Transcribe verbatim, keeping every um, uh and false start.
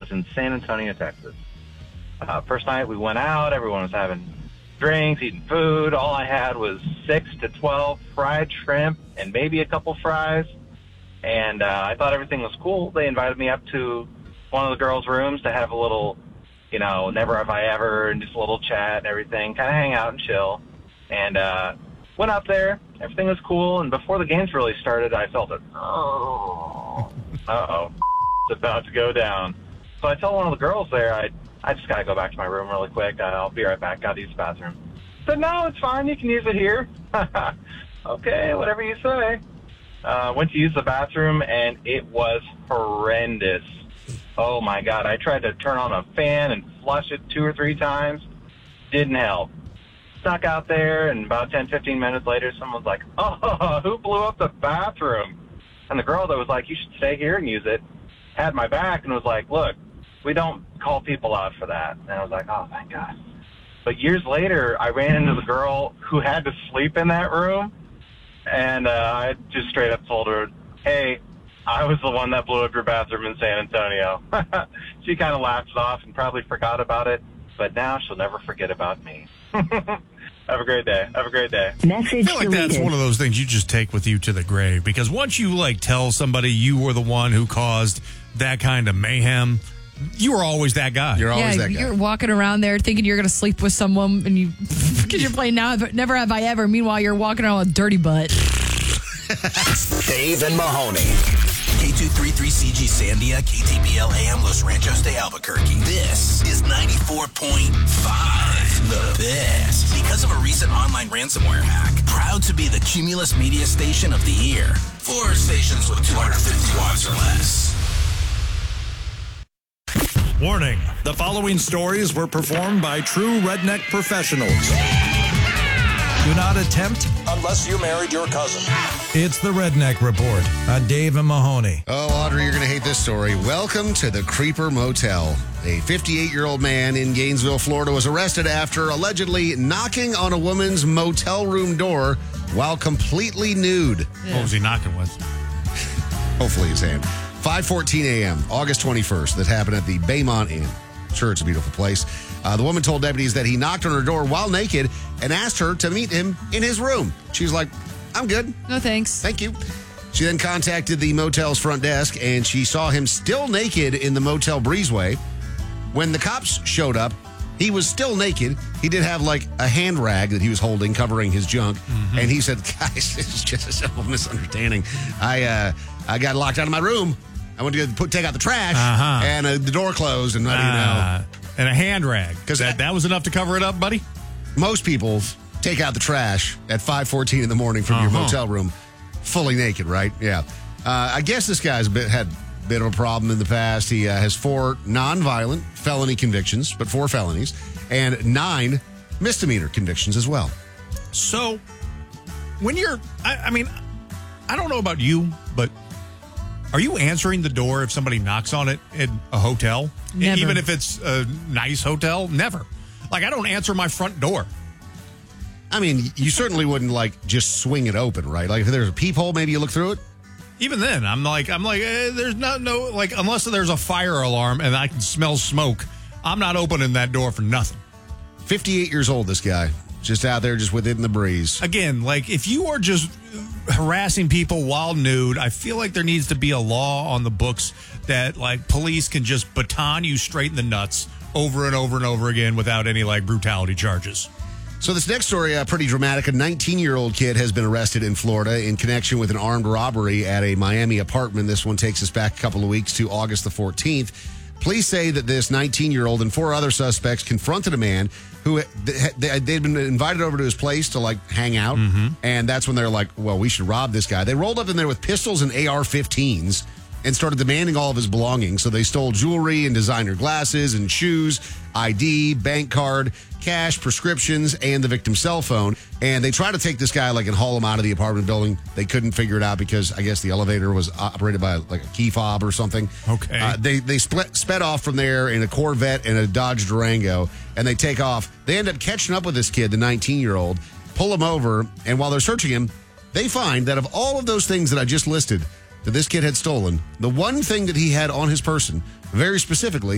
was in San Antonio, Texas. Uh, first night we went out, everyone was having drinks, eating food. All I had was six to twelve fried shrimp and maybe a couple fries. And uh, I thought everything was cool. They invited me up to one of the girls' rooms to have a little, you know, never have I ever, and just a little chat and everything, kind of hang out and chill. And uh, went up there. Everything was cool. And before the games really started, I felt it. Oh, uh-oh, it's about to go down. So I tell one of the girls there, I I just got to go back to my room really quick. Uh, I'll be right back. Got to use the bathroom. I said, no, it's fine. You can use it here. Okay, whatever you say. Uh, went to use the bathroom, and it was horrendous. Oh, my God. I tried to turn on a fan and flush it two or three times. Didn't help. Stuck out there, and about ten, fifteen minutes later, someone's like, oh, who blew up the bathroom? And the girl that was like, you should stay here and use it, had my back and was like, look, we don't call people out for that. And I was like, oh, thank God. But years later, I ran into the girl who had to sleep in that room, and uh, I just straight up told her, hey, I was the one that blew up your bathroom in San Antonio. She kind of laughed it off and probably forgot about it, but now she'll never forget about me. Have a great day. Have a great day. Message I feel like deleted. that's one of those things you just take with you to the grave, because once you like tell somebody you were the one who caused that kind of mayhem, you were always that guy. You're always yeah, that guy. you're walking around there thinking you're going to sleep with someone, and you because you're playing now. Never have I ever. Meanwhile, you're walking around with dirty butt. Dave and Mahoney. K two thirty-three C G Sandia, K T B L A M Los Ranchos de Albuquerque. This is ninety-four point five, the best. Because of a recent online ransomware hack, proud to be the Cumulus Media Station of the Year. For stations with two hundred fifty watts or less. Warning, the following stories were performed by true redneck professionals. Do not attempt unless you married your cousin. It's the Redneck Report on Dave and Mahoney. Oh, Audrey, you're going to hate this story. Welcome to the Creeper Motel. A fifty-eight-year-old man in Gainesville, Florida, was arrested after allegedly knocking on a woman's motel room door while completely nude. What was he knocking with? Hopefully his hand. five fourteen a.m., August twenty-first. That happened at the Baymont Inn. Sure, it's a beautiful place. Uh, the woman told deputies that he knocked on her door while naked and asked her to meet him in his room. She was like, I'm good. No thanks. Thank you. She then contacted the motel's front desk, and she saw him still naked in the motel breezeway. When the cops showed up, he was still naked. He did have like a hand rag that he was holding covering his junk. Mm-hmm. And he said, guys, this is just a simple misunderstanding. I uh, I got locked out of my room. I went to put, take out the trash, uh-huh. and uh, the door closed, and uh, you know. And a hand rag. Because that, that was enough to cover it up, buddy? Most people take out the trash at five fourteen in the morning from uh-huh. your motel room fully naked, right? Yeah. Uh, I guess this guy's a bit, had a bit of a problem in the past. He uh, has four nonviolent felony convictions, but four felonies, and nine misdemeanor convictions as well. So, when you're, I, I mean, I don't know about you, but are you answering the door if somebody knocks on it in a hotel? Never. Even if it's a nice hotel? Never. Like, I don't answer my front door. I mean, you certainly wouldn't, like, just swing it open, right? Like, if there's a peephole, maybe you look through it? Even then, I'm like, I'm like, eh, there's not, no, like, unless there's a fire alarm and I can smell smoke, I'm not opening that door for nothing. fifty-eight years old, this guy. Just out there, just within the breeze. Again, like, if you are just harassing people while nude, I feel like there needs to be a law on the books that, like, police can just baton you straight in the nuts over and over and over again without any, like, brutality charges. So this next story, uh, pretty dramatic. A nineteen-year-old kid has been arrested in Florida in connection with an armed robbery at a Miami apartment. This one takes us back a couple of weeks to August the fourteenth. Police say that this nineteen-year-old and four other suspects confronted a man who they'd been invited over to his place to, like, hang out. Mm-hmm. And that's when they're like, well, we should rob this guy. They rolled up in there with pistols and A R fifteens and started demanding all of his belongings. So they stole jewelry and designer glasses and shoes, I D, bank card, cash, prescriptions, and the victim's cell phone. And they tried to take this guy, like, and haul him out of the apartment building. They couldn't figure it out because I guess the elevator was operated by, like, a key fob or something. Okay. Uh, they they split, sped off from there in a Corvette and a Dodge Durango, and they take off. They end up catching up with this kid, the nineteen-year-old, pull him over, and while they're searching him, they find that of all of those things that I just listed that this kid had stolen, the one thing that he had on his person, very specifically,